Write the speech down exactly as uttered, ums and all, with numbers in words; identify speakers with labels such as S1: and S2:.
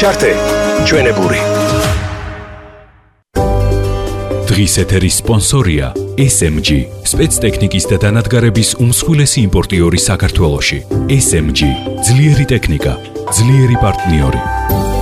S1: ჩართე ჩვენებური.
S2: დღის ეთერის სპონსორია ეს ემ ჯი, სპეცტექნიკის და დანადგარების უმსხვილესი იმპორტიორი საქართველოში. ეს ემ ჯი, ძლიერი ტექნიკა, ძლიერი პარტნიორი.